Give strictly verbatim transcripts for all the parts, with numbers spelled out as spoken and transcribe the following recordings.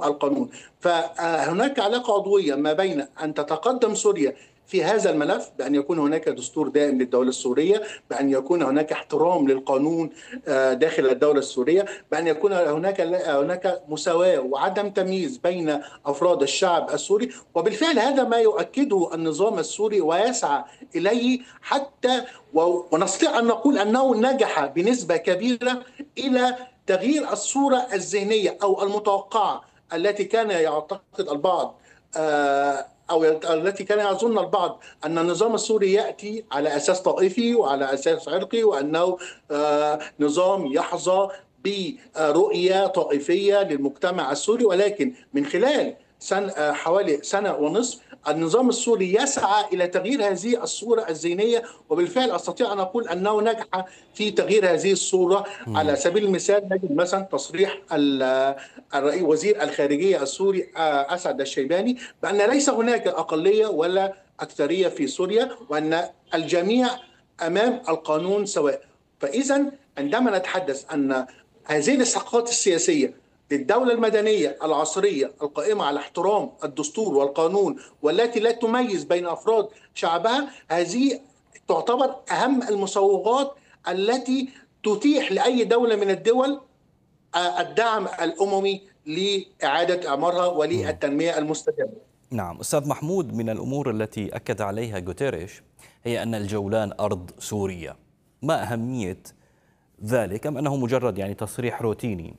احترام القانون. فهناك علاقة عضوية ما بين أن تتقدم سوريا في هذا الملف، بأن يكون هناك دستور دائم للدولة السورية، بأن يكون هناك احترام للقانون داخل الدولة السورية، بأن يكون هناك هناك مساواة وعدم تمييز بين أفراد الشعب السوري. وبالفعل هذا ما يؤكده النظام السوري ويسعى إليه، حتى ونستطيع أن نقول أنه نجح بنسبة كبيرة إلى تغيير الصورة الذهنية أو المتوقعة التي كان يعتقد البعض أو التي كان يظن البعض أن النظام السوري يأتي على أساس طائفي وعلى أساس عرقي، وأنه نظام يحظى برؤية طائفية للمجتمع السوري. ولكن من خلال سنة حوالي سنة ونصف النظام السوري يسعى إلى تغيير هذه الصورة الذهنية، وبالفعل أستطيع أن أقول أنه نجح في تغيير هذه الصورة. م. على سبيل المثال نجد مثلا تصريح الرئيس وزير الخارجية السوري أسعد الشيباني بأن ليس هناك أقلية ولا أكثرية في سوريا، وأن الجميع أمام القانون سواء. فإذا عندما نتحدث أن هذه الإسحاقات السياسية للدولة المدنية العصرية القائمة على احترام الدستور والقانون والتي لا تميز بين أفراد شعبها، هذه تعتبر أهم المسوغات التي تتيح لأي دولة من الدول الدعم الأممي لإعادة إعمارها وللتنمية المستدامة. نعم أستاذ محمود، من الأمور التي أكد عليها غوتيريش هي أن الجولان أرض سوريا. ما أهمية ذلك، أم أنه مجرد يعني تصريح روتيني؟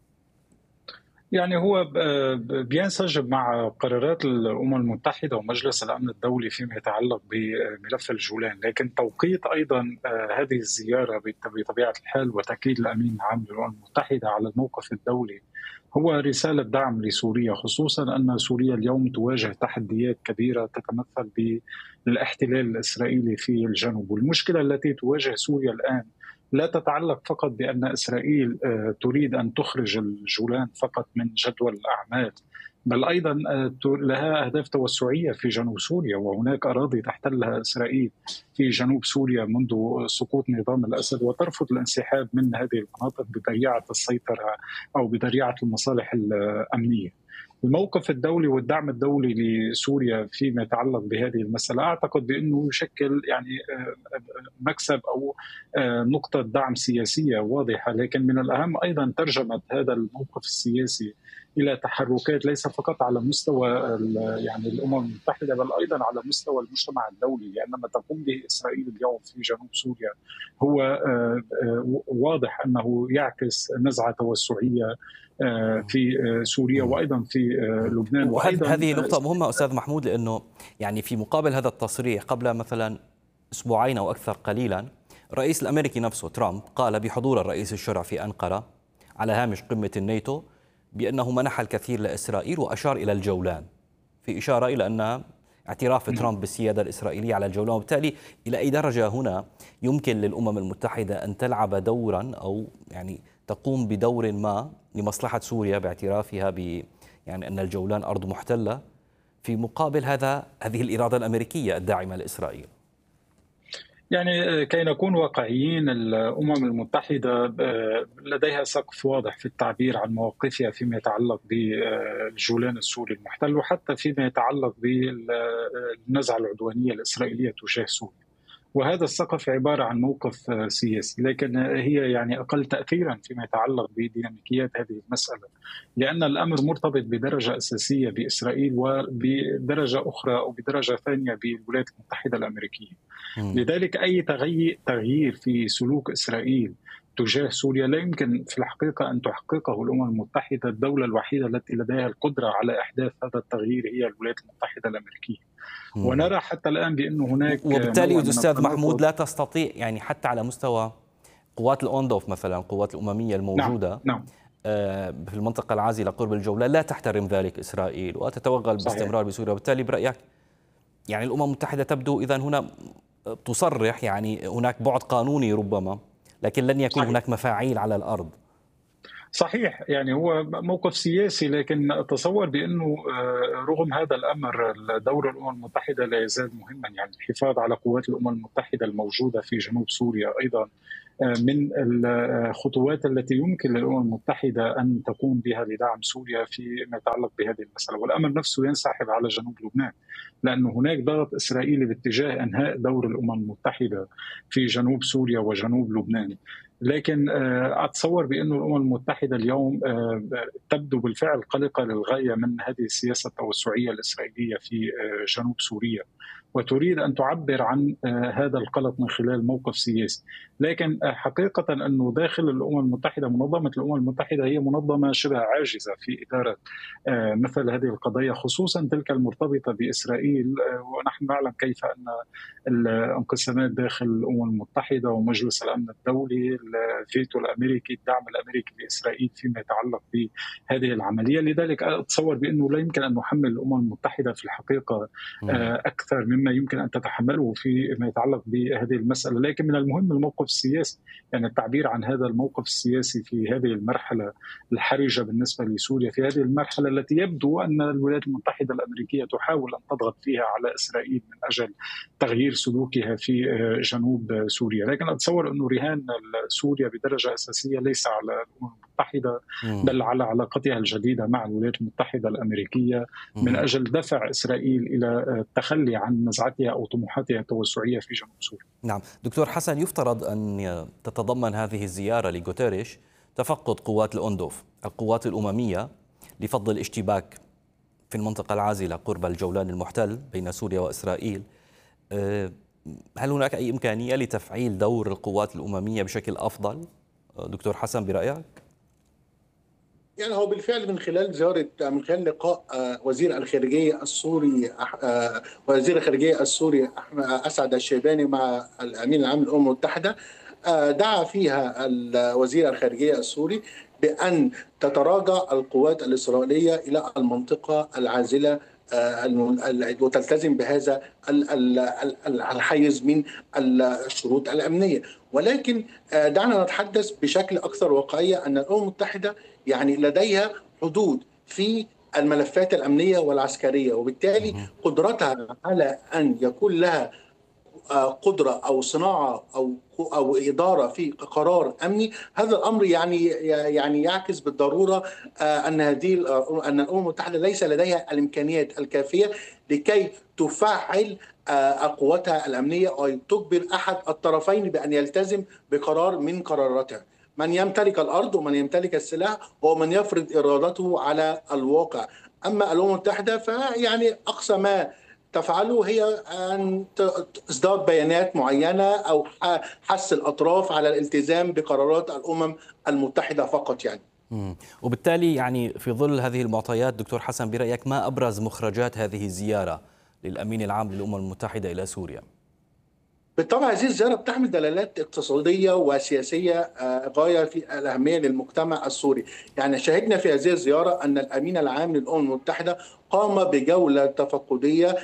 يعني هو بينسجم مع قرارات الأمم المتحدة ومجلس الأمن الدولي فيما يتعلق بملف الجولان، لكن توقيت أيضا هذه الزيارة بطبيعة الحال وتأكيد الأمين العام للأمم المتحدة على الموقف الدولي هو رسالة دعم لسوريا، خصوصا أن سوريا اليوم تواجه تحديات كبيرة تتمثل بالاحتلال الإسرائيلي في الجنوب. والمشكلة التي تواجه سوريا الآن لا تتعلق فقط بأن إسرائيل تريد أن تخرج الجولان فقط من جدول الأعمال، بل أيضا لها أهداف توسعية في جنوب سوريا، وهناك أراضي تحتلها إسرائيل في جنوب سوريا منذ سقوط نظام الأسد، وترفض الانسحاب من هذه المناطق بذريعة السيطرة أو بذريعة المصالح الأمنية. الموقف الدولي والدعم الدولي لسوريا فيما يتعلق بهذه المسألة أعتقد بأنه يشكل يعني مكسب أو نقطة دعم سياسية واضحة، لكن من الأهم أيضا ترجمة هذا الموقف السياسي إلى تحركات ليس فقط على مستوى يعني الأمم المتحدة بل أيضا على مستوى المجتمع الدولي، لأن ما تقوم به إسرائيل اليوم في جنوب سوريا هو واضح أنه يعكس نزعة توسعية في سوريا وأيضا في لبنان. وأيضا هذه نقطة مهمة أستاذ محمود، لأنه يعني في مقابل هذا التصريح قبل مثلا أسبوعين أو أكثر قليلا الرئيس الأمريكي نفسه ترامب قال بحضور الرئيس الشرعي في أنقرة على هامش قمة الناتو بأنه منح الكثير لإسرائيل، وأشار إلى الجولان في إشارة إلى أن اعتراف ترامب بالسيادة الإسرائيلية على الجولان. وبالتالي إلى أي درجة هنا يمكن للأمم المتحدة أن تلعب دورا أو يعني تقوم بدور ما لمصلحة سوريا باعترافها ب يعني أن الجولان أرض محتلة في مقابل هذا هذه الإرادة الأمريكية الداعمة لإسرائيل؟ يعني كي نكون واقعيين، الأمم المتحدة لديها سقف واضح في التعبير عن مواقفها فيما يتعلق بالجولان السوري المحتل، وحتى فيما يتعلق بالنزعة العدوانية الإسرائيلية تجاه سوريا. وهذا السقف عبارة عن موقف سياسي، لكن هي يعني أقل تأثيرا فيما يتعلق بديناميكيات هذه المسألة، لأن الأمر مرتبط بدرجة أساسية بإسرائيل وبدرجة أخرى أو بدرجة ثانية بالولايات المتحدة الأمريكية. لذلك أي تغيير تغيير في سلوك إسرائيل تجاه سوريا لا يمكن في الحقيقة أن تحققه الأمم المتحدة. الدولة الوحيدة التي لديها القدرة على إحداث هذا التغيير هي الولايات المتحدة الأمريكية. مم. ونرى حتى الآن بأنه هناك، وبالتالي أستاذ محمود لا تستطيع يعني حتى على مستوى قوات الأوندوف مثلا القوات الأممية الموجودة نعم. نعم. في المنطقة العازلة قرب الجولان لا تحترم ذلك إسرائيل وتتوغل صحيح. باستمرار بسوريا. وبالتالي برأيك يعني الأمم المتحدة تبدو إذن هنا تصرح يعني هناك بعد قانوني ربما، لكن لن يكون صحيح. هناك مفاعيل على الأرض. صحيح، يعني هو موقف سياسي، لكن أتصور بأنه رغم هذا الأمر دور الأمم المتحدة لا يزال مهما. يعني الحفاظ على قوات الأمم المتحدة الموجودة في جنوب سوريا أيضا من الخطوات التي يمكن للأمم المتحدة أن تقوم بها لدعم سوريا فيما يتعلق بهذه المسألة. والأمر نفسه ينسحب على جنوب لبنان، لأن هناك ضغط إسرائيلي باتجاه إنهاء دور الأمم المتحدة في جنوب سوريا وجنوب لبنان. لكن أتصور بأن الأمم المتحدة اليوم تبدو بالفعل قلقة للغاية من هذه السياسة التوسعية الإسرائيلية في جنوب سوريا، وتريد أن تعبر عن هذا القلق من خلال موقف سياسي. لكن حقيقة أنه داخل الأمم المتحدة، منظمة الأمم المتحدة هي منظمة شبه عاجزة في إدارة مثل هذه القضايا، خصوصا تلك المرتبطة بإسرائيل. ونحن نعلم كيف أن الانقسامات داخل الأمم المتحدة ومجلس الأمن الدولي، الفيتو الأمريكي، الدعم الأمريكي لإسرائيل فيما يتعلق بهذه العملية. لذلك أتصور بأنه لا يمكن أن نحمل الأمم المتحدة في الحقيقة أكثر مما يمكن أن تتحمله فيما يتعلق بهذه المسألة. لكن من المهم الموقف السياسي، يعني التعبير عن هذا الموقف السياسي في هذه المرحلة الحرجة بالنسبة لسوريا، في هذه المرحلة التي يبدو أن الولايات المتحدة الأمريكية تحاول أن تضغط فيها على إسرائيل من أجل تغيير سلوكها في جنوب سوريا. لكن أتصور أنه رهان سوريا بدرجة أساسية ليس على الأمم المتحدة، بل على علاقتها الجديدة مع الولايات المتحدة الأمريكية من أجل دفع إسرائيل إلى التخلي عن نزعتها أو طموحاتها التوسعية في جنوب سوريا. نعم دكتور حسن، يفترض أن تتضمن هذه الزيارة لغوتيريش تفقد قوات الأوندوف، القوات الأممية، لفض الاشتباك في المنطقة العازلة قرب الجولان المحتل بين سوريا وإسرائيل. هل هناك أي إمكانية لتفعيل دور القوات الأممية بشكل أفضل دكتور حسن برأيك؟ يعني هو بالفعل من خلال زيارة من خلال لقاء وزير الخارجية السوري وزير الخارجية السوري أسعد الشيباني مع الأمين العام للأمم المتحدة، دعا فيها وزير الخارجية السوري بأن تتراجع القوات الإسرائيلية إلى المنطقة العازلة وتلتزم بهذا الحيز من الشروط الأمنية. ولكن دعنا نتحدث بشكل أكثر واقعية أن الأمم المتحدة يعني لديها حدود في الملفات الأمنية والعسكرية، وبالتالي قدرتها على أن يكون لها قدرة أو صناعة أو أو إدارة في قرار أمني، هذا الأمر يعني يعني يعكس بالضرورة أن هذه أن الأمم المتحدة ليس لديها الإمكانيات الكافية لكي تفعل قوتها الأمنية أو تجبر أحد الطرفين بأن يلتزم بقرار من قراراتها. من يمتلك الأرض ومن يمتلك السلاح هو من يفرض إرادته على الواقع. أما الأمم المتحدة فيعني أقصى ما تفعله هي أن إصدار بيانات معينة أو حث الأطراف على الالتزام بقرارات الأمم المتحدة فقط يعني. وبالتالي يعني في ظل هذه المعطيات دكتور حسن برأيك ما أبرز مخرجات هذه الزيارة للأمين العام للأمم المتحدة إلى سوريا؟ بالطبع هذه الزيارة بتحمل دلالات اقتصادية وسياسية غاية في الأهمية للمجتمع السوري. يعني شهدنا في هذه الزيارة أن الأمين العام للأمم المتحدة قام بجولة تفقدية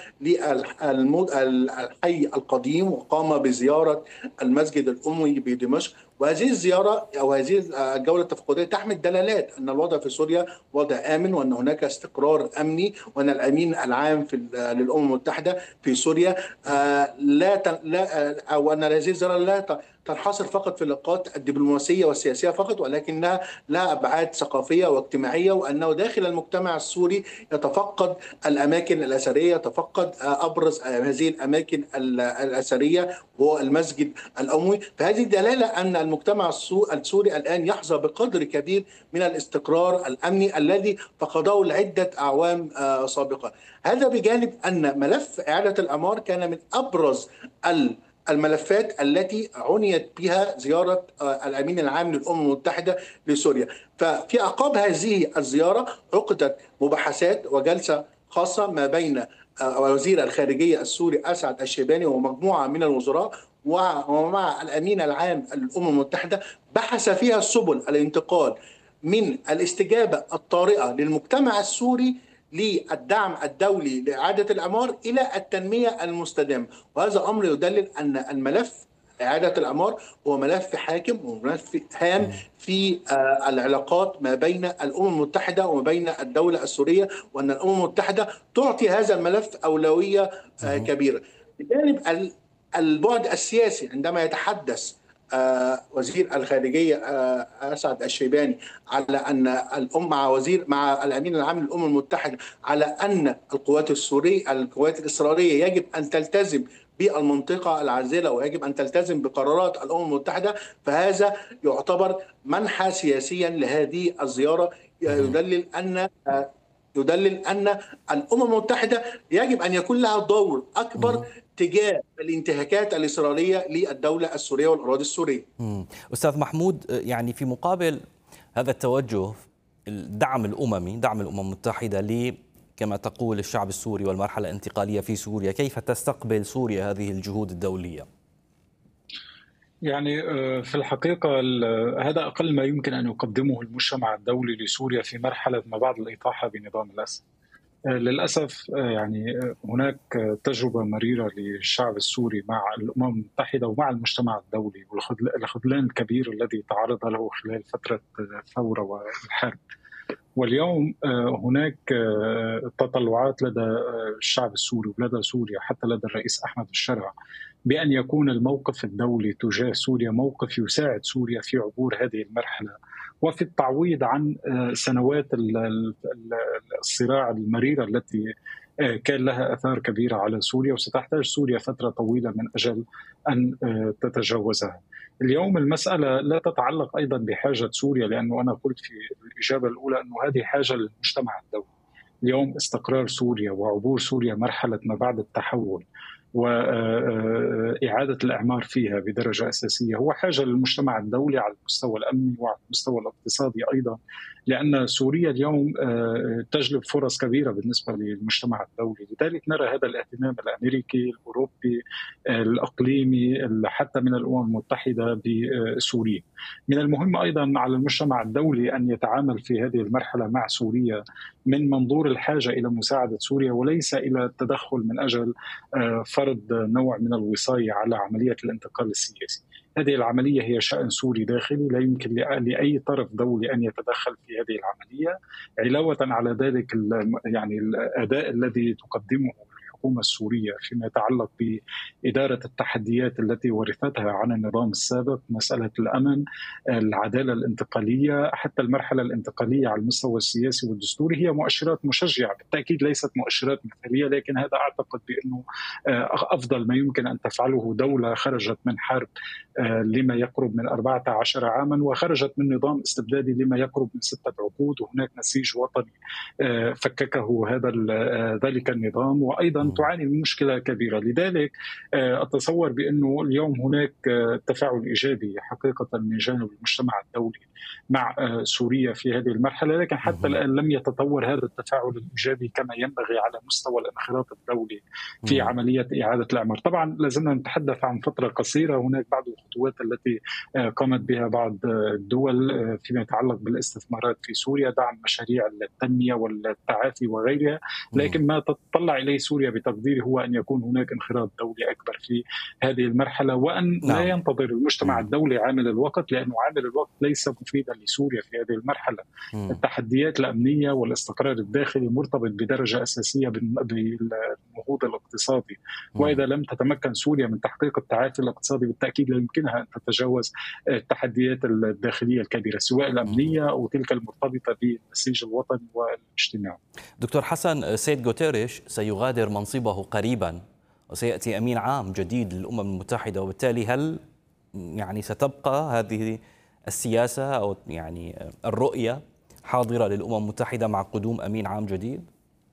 للحي القديم وقام بزيارة المسجد الأموي بدمشق. وهذه الزيارة أو هذه الجولة التفقدية تحمل دلالات أن الوضع في سوريا وضع آمن، وأن هناك استقرار أمني، وأن الأمين العام في للأمم المتحدة في سوريا لا لا أو أن هذه الزيارة لا تنحصر فقط في اللقاءات الدبلوماسية والسياسية فقط، ولكنها لها أبعاد ثقافية واجتماعية، وأنه داخل المجتمع السوري يتفقد الأماكن الأثرية، يتفقد أبرز هذه الأماكن الأثرية هو المسجد الأموي. فهذه دلالة أن المجتمع السوري الآن يحظى بقدر كبير من الاستقرار الأمني الذي فقده لعدة أعوام سابقة. هذا بجانب أن ملف إعادة الأعمار كان من أبرز الملفات التي عنيت بها زيارة الأمين العام للأمم المتحدة لسوريا. ففي أعقاب هذه الزيارة عقدت مباحثات وجلسة خاصة ما بين وزير الخارجية السوري أسعد الشيباني ومجموعة من الوزراء ومع الأمين العام للأمم المتحدة، بحث فيها سبل الانتقال من الاستجابة الطارئة للمجتمع السوري للدعم الدولي لإعادة الأعمار إلى التنمية المستدامة. وهذا أمر يدلل أن الملف إعادة الأعمار هو ملف حاكم وملف هام في العلاقات ما بين الأمم المتحدة وما بين الدولة السورية، وأن الأمم المتحدة تعطي هذا الملف أولوية كبيرة. بجانب البعد السياسي، عندما يتحدث وزير الخارجية أسعد الشيباني على أن الأم مع وزير مع الأمين العام للأمم المتحدة على أن القوات السورية القوات الإسرائيلية يجب أن تلتزم بالمنطقة العازلة ويجب أن تلتزم بقرارات الأمم المتحدة، فهذا يعتبر منحى سياسيا لهذه الزيارة، يدلل أن يدلل أن الأمم المتحدة يجب أن يكون لها دور أكبر تجاه الانتهاكات الإسرائيلية للدولة السورية والأراضي السورية. أستاذ محمود، يعني في مقابل هذا التوجه الدعم الأممي دعم الأمم المتحدة ل كما تقول الشعب السوري والمرحلة الانتقالية في سوريا، كيف تستقبل سوريا هذه الجهود الدولية؟ يعني في الحقيقة هذا أقل ما يمكن أن يقدمه المجتمع الدولي لسوريا في مرحلة ما بعد الإطاحة بنظام الأسد. للأسف يعني هناك تجربة مريرة للشعب السوري مع الأمم المتحدة ومع المجتمع الدولي، والخذلان الكبير الذي تعرض له خلال فترة الثورة والحرب. واليوم هناك تطلعات لدى الشعب السوري ولدى سوريا حتى لدى الرئيس أحمد الشرع بأن يكون الموقف الدولي تجاه سوريا موقف يساعد سوريا في عبور هذه المرحلة وفي التعويض عن سنوات الصراع المريرة التي كان لها آثار كبيرة على سوريا، وستحتاج سوريا فترة طويلة من أجل أن تتجاوزها. اليوم المسألة لا تتعلق أيضا بحاجة سوريا، لأنه أنا قلت في الإجابة الأولى أنه هذه حاجة للمجتمع الدولي. اليوم استقرار سوريا وعبور سوريا مرحلة ما بعد التحول وإعادة الإعمار فيها بدرجة أساسية هو حاجة للمجتمع الدولي على المستوى الأمني وعلى المستوى الاقتصادي أيضا، لأن سوريا اليوم تجلب فرص كبيرة بالنسبة للمجتمع الدولي. لذلك نرى هذا الاهتمام الأمريكي الأوروبي الأقليمي حتى من الأمم المتحدة بسوريا. من المهم أيضا على المجتمع الدولي أن يتعامل في هذه المرحلة مع سوريا من منظور الحاجة إلى مساعدة سوريا وليس إلى التدخل من أجل فرض نوع من الوصاية على عملية الانتقال السياسي. هذه العملية هي شأن سوري داخلي، لا يمكن لأي طرف دولي أن يتدخل في هذه العملية. علاوة على ذلك يعني الأداء الذي تقدمه الحكومة السورية فيما يتعلق بإدارة التحديات التي ورثتها عن النظام السابق، مسألة الأمن، العدالة الانتقالية، حتى المرحلة الانتقالية على المستوى السياسي والدستوري هي مؤشرات مشجعة، بالتأكيد ليست مؤشرات مثالية، لكن هذا أعتقد بأنه أفضل ما يمكن أن تفعله دولة خرجت من حرب لما يقرب من أربعة عشر عاما وخرجت من نظام استبدادي لما يقرب من ستة عقود، وهناك نسيج وطني فككه هذا ذلك النظام، وأيضا تعاني من مشكلة كبيرة. لذلك أتصور بأنه اليوم هناك تفاعل إيجابي حقيقة من جانب المجتمع الدولي مع سوريا في هذه المرحلة، لكن حتى الآن لم يتطور هذا التفاعل الإيجابي كما ينبغي على مستوى الانخراط الدولي في عملية إعادة الإعمار. طبعا لازلنا نتحدث عن فترة قصيرة، هناك بعض الخطوات التي قامت بها بعض الدول فيما يتعلق بالاستثمارات في سوريا، دعم مشاريع التنمية والتعافي وغيرها، لكن ما تتطلع إليه سوريا بتقديري هو أن يكون هناك انخراط دولي أكبر في هذه المرحلة، وأن لا ينتظر المجتمع الدولي عامل الوقت، لأنه عامل الوقت ليس مفيدا لسوريا في هذه المرحلة. التحديات الأمنية والاستقرار الداخلي مرتبط بدرجة أساسية بالنهوض الاقتصادي، وإذا لم تتمكن سوريا من تحقيق التعافي الاقتصادي بالتأكيد لا يمكنها أن تتجاوز التحديات الداخلية الكبيرة سواء الأمنية أو تلك المرتبطة بالنسيج الوطني والاجتماعي. دكتور حسن، سيد غوتيريش سيغادر منصبه قريبا وسيأتي أمين عام جديد للأمم المتحدة، وبالتالي هل يعني ستبقى هذه السياسة أو يعني الرؤية حاضرة للأمم المتحدة مع قدوم أمين عام جديد؟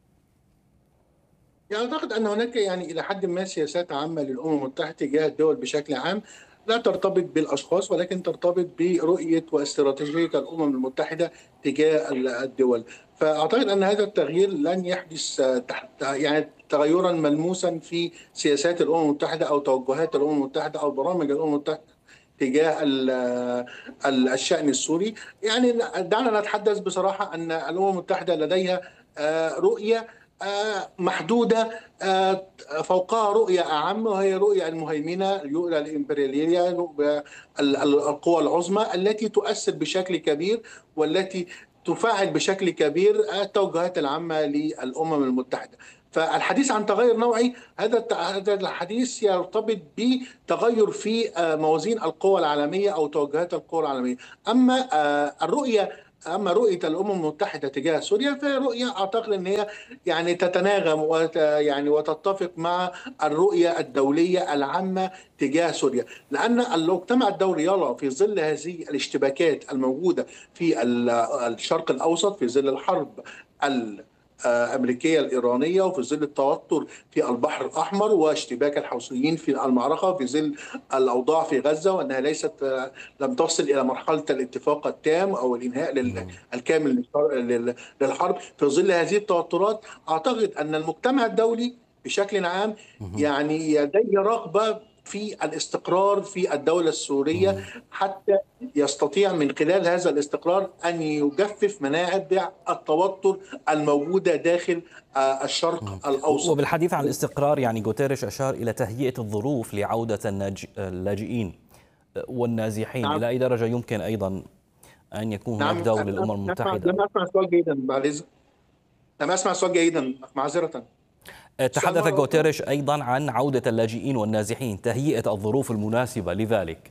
يعني أعتقد أن هناك يعني إلى حد ما سياسات عامة للأمم المتحدة تجاه الدول بشكل عام لا ترتبط بالأشخاص ولكن ترتبط برؤية واستراتيجية الأمم المتحدة تجاه الدول. فأعتقد أن هذا التغيير لن يحدث تحت يعني تغيرا ملموسا في سياسات الأمم المتحدة أو توجهات الأمم المتحدة أو برامج الأمم المتحدة تجاه الشأن السوري. يعني دعنا نتحدث بصراحة أن الأمم المتحدة لديها رؤية محدودة، فوقها رؤية أعم وهي رؤية المهيمنة، رؤية الإمبريالية، القوى العظمى التي تؤثر بشكل كبير والتي تفاعل بشكل كبير التوجهات العامة للأمم المتحدة. فالحديث عن تغير نوعي، هذا هذا الحديث يرتبط بتغير في موازين القوى العالمية أو توجهات القوى العالمية. أما الرؤية اما رؤيه الامم المتحده تجاه سوريا فهي رؤيه اعتقد ان هي يعني تتناغم وت يعني وتتفق مع الرؤيه الدوليه العامه تجاه سوريا، لان المجتمع الدولي يرى في ظل هذه الاشتباكات الموجوده في الشرق الاوسط، في ظل الحرب الأمريكية الإيرانية، وفي ظل التوتر في البحر الأحمر واشتباك الحوثيين في المعركة، في ظل الأوضاع في غزة وأنها ليست لم تصل إلى مرحلة الاتفاق التام أو الإنهاء الكامل للحرب. في ظل هذه التوترات أعتقد أن المجتمع الدولي بشكل عام يعني لديه رغبة في الاستقرار في الدولة السورية، حتى يستطيع من خلال هذا الاستقرار أن يجفف منابع التوتر الموجودة داخل الشرق الأوسط. وبالحديث عن الاستقرار يعني غوتيريش أشار إلى تهيئة الظروف لعودة اللاجئين والنازحين. نعم. إلى أي درجة يمكن أيضا أن يكون هناك نعم. دور للأمم المتحدة؟ لم أسمع السؤال جيدا بعد لم أسمع السؤال جيدا معذرة. تحدث غوتيريش أيضا عن عودة اللاجئين والنازحين، تهيئة الظروف المناسبة لذلك.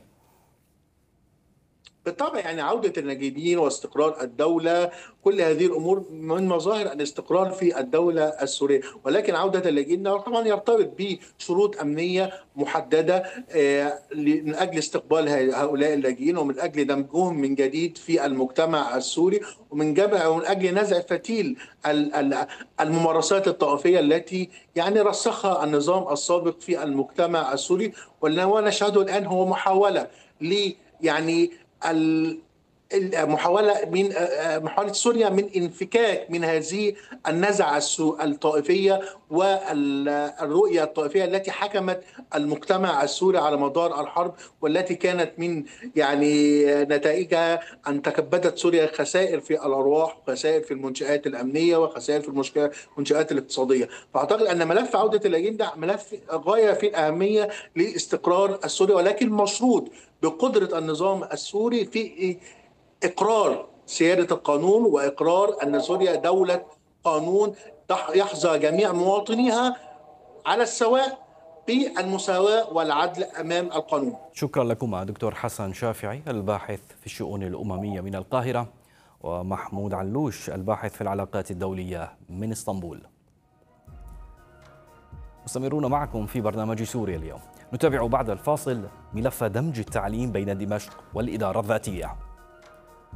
بالطبع يعني عودة اللاجئين واستقرار الدولة، كل هذه الأمور من مظاهر الاستقرار في الدولة السورية، ولكن عودة اللاجئين طبعا يرتبط بشروط أمنية محددة من أجل استقبال هؤلاء اللاجئين ومن أجل دمجهم من جديد في المجتمع السوري، ومن جمع ومن أجل نزع فتيل الممارسات الطائفية التي يعني رسخها النظام السابق في المجتمع السوري. ونشهده الآن هو محاولة ل يعني المحاولة من محاولة سوريا من انفكاك من هذه النزعة الطائفية والرؤية الطائفية التي حكمت المجتمع السوري على مدار الحرب، والتي كانت من يعني نتائجها أن تكبدت سوريا خسائر في الأرواح وخسائر في المنشآت الأمنية وخسائر في المنشآت الاقتصادية. فأعتقد أن ملف عودة اللاجئين ده ملف غاية في الأهمية لاستقرار السوري، ولكن مشروط بقدرة النظام السوري في إقرار سيادة القانون وإقرار أن سوريا دولة قانون يحظى جميع مواطنيها على السواء بالمساواة والعدل أمام القانون. شكرا لكم دكتور حسن شافعي الباحث في الشؤون الأممية من القاهرة، ومحمود علوش الباحث في العلاقات الدولية من اسطنبول. مستمرون معكم في برنامج سوريا اليوم. نتابع بعد الفاصل ملف دمج التعليم بين دمشق والإدارة الذاتية.